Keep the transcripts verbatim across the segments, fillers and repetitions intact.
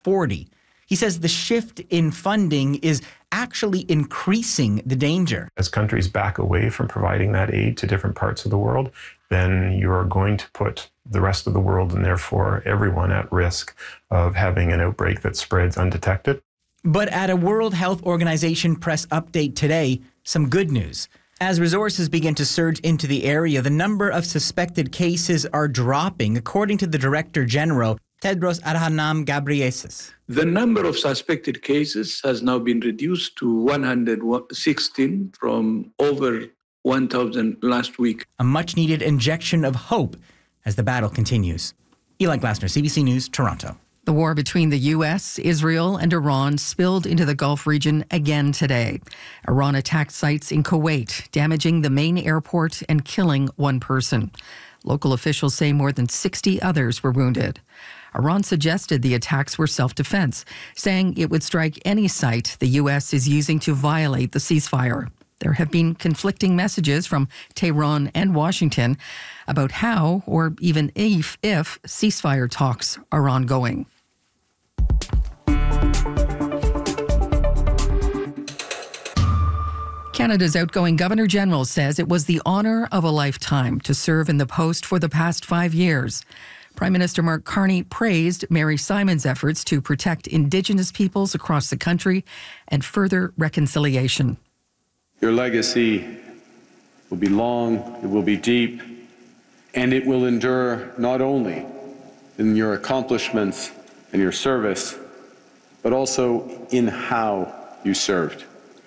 forty. He says the shift in funding is actually increasing the danger. As countries back away from providing that aid to different parts of the world, then you are going to put the rest of the world and therefore everyone at risk of having an outbreak that spreads undetected. But at a World Health Organization press update today, some good news. As resources begin to surge into the area, the number of suspected cases are dropping, according to the Director General, Tedros Adhanom Ghebreyesus. The number of suspected cases has now been reduced to one hundred sixteen from over one thousand last week. A much-needed injection of hope as the battle continues. Eli Glasner, C B C News, Toronto. The war between the U S, Israel, and Iran spilled into the Gulf region again today. Iran attacked sites in Kuwait, damaging the main airport and killing one person. Local officials say more than sixty others were wounded. Iran suggested the attacks were self-defense, saying it would strike any site the U S is using to violate the ceasefire. There have been conflicting messages from Tehran and Washington about how, or even if, if ceasefire talks are ongoing. Canada's outgoing Governor-General says it was the honour of a lifetime to serve in the post for the past five years. Prime Minister Mark Carney praised Mary Simon's efforts to protect Indigenous peoples across the country and further reconciliation. Your legacy will be long, it will be deep, and it will endure not only in your accomplishments and your service, but also in how you served,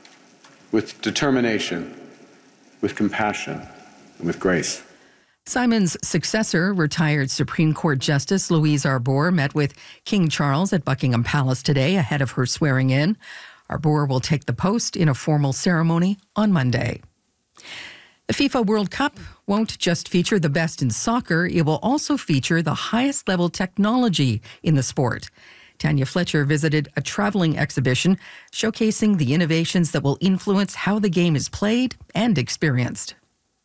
with determination, with compassion, and with grace. Simon's successor, retired Supreme Court Justice Louise Arbour, met with King Charles at Buckingham Palace today ahead of her swearing in. Arbour will take the post in a formal ceremony on Monday. The FIFA World Cup won't just feature the best in soccer, it will also feature the highest level technology in the sport. Tanya Fletcher visited a traveling exhibition showcasing the innovations that will influence how the game is played and experienced.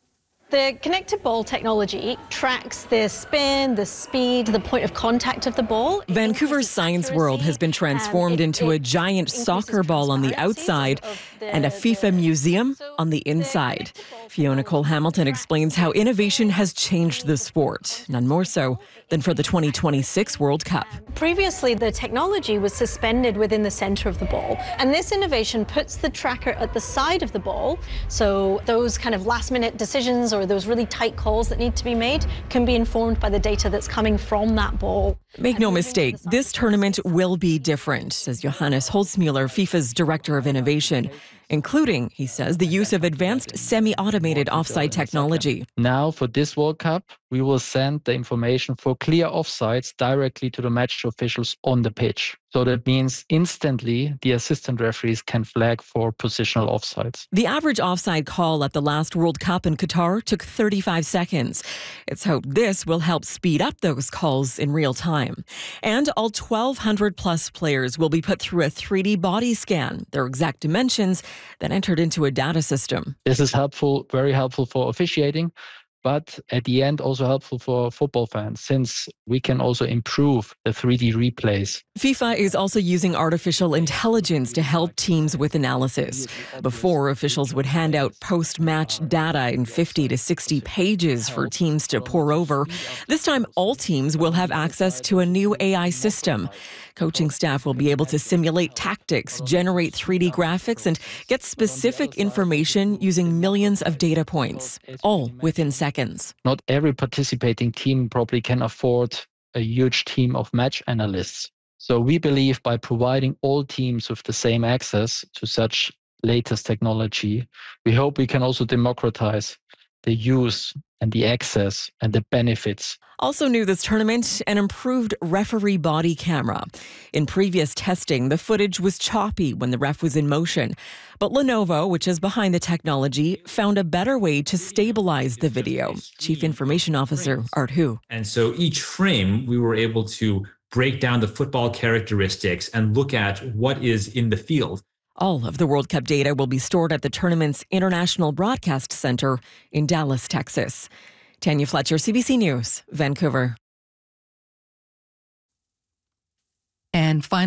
The connected ball technology tracks the spin, the speed, the point of contact of the ball. Vancouver's Science World has been transformed into a giant soccer ball on the outside and a FIFA museum on the inside. Fiona Cole-Hamilton explains how innovation has changed the sport, none more so than for the twenty twenty-six World Cup. Previously, the technology was suspended within the center of the ball, and this innovation puts the tracker at the side of the ball, so those kind of last-minute decisions or those really tight calls that need to be made can be informed by the data that's coming from that ball. Make no mistake, this tournament will be different, says Johannes Holzmuller, FIFA's Director of Innovation, including, he says, the use of advanced semi-automated offside technology. Now, for this World Cup, we will send the information for clear offsides directly to the match officials on the pitch. So that means instantly the assistant referees can flag for positional offsides. The average offside call at the last World Cup in Qatar took thirty-five seconds. It's hoped this will help speed up those calls in real time. And all twelve hundred plus players will be put through a three D body scan, their exact dimensions, then entered into a data system. This is helpful, very helpful for officiating, but at the end also helpful for football fans, since we can also improve the three D replays. FIFA is also using artificial intelligence to help teams with analysis. Before, officials would hand out post-match data in fifty to sixty pages for teams to pore over. This time, all teams will have access to a new A I system. Coaching staff will be able to simulate tactics, generate three D graphics, and get specific information using millions of data points, all within seconds. Not every participating team probably can afford a huge team of match analysts. So we believe by providing all teams with the same access to such latest technology, we hope we can also democratize the use and the access and the benefits. Also new this tournament, an improved referee body camera. In previous testing, the footage was choppy when the ref was in motion. But Lenovo, which is behind the technology, found a better way to stabilize the video. Chief Information Officer Art Hu. And so each frame, we were able to break down the football characteristics and look at what is in the field. All of the World Cup data will be stored at the tournament's International Broadcast Center in Dallas, Texas. Tanya Fletcher, C B C News, Vancouver. And finally,